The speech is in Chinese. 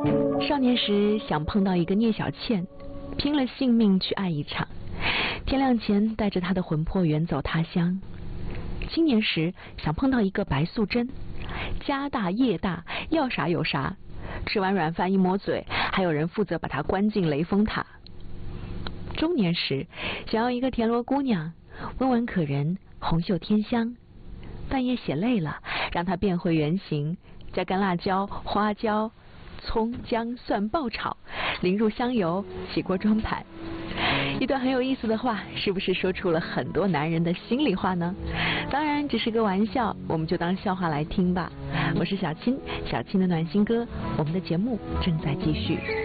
少年时想碰到一个聂小倩，拼了性命去爱一场，天亮前带着她的魂魄远走他乡。青年时想碰到一个白素贞，家大业大，要啥有啥，吃完软饭一抹嘴，还有人负责把她关进雷峰塔。中年时想要一个田螺姑娘，温文可人，红袖添香，半夜写累了，让她变回原形，加干辣椒、花椒、葱姜蒜爆炒，淋入香油，起锅装盘。一段很有意思的话，是不是说出了很多男人的心里话呢？当然只是个玩笑，我们就当笑话来听吧。我是小青，小青的暖心歌，我们的节目正在继续。